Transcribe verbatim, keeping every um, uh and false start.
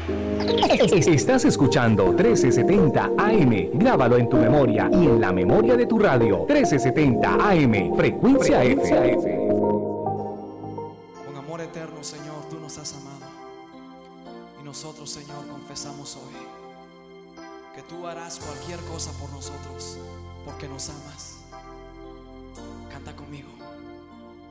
Estás escuchando trece setenta A M. Grábalo en tu memoria y en la memoria de tu radio. trece setenta A M, frecuencia F. Con amor eterno, Señor, tú nos has amado. Y nosotros, Señor, confesamos hoy que tú harás cualquier cosa por nosotros, porque nos amas.